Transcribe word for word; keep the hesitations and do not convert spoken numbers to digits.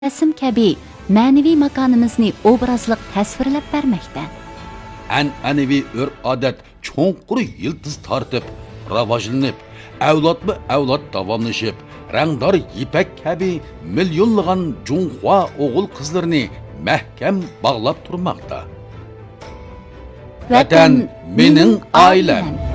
Rasm kabi ma'naviy makonimizni obrazliq tasvirlab bermoqda. An'anaviy urf-odat cho'nqur yildiz tortib, rivojlanib, avlodma avlod davomlashib, rangdor ipak kabi millionlagan Junxo o'g'il qizlarini mahkam bog'lab turmoqda. Vatan mening oilam.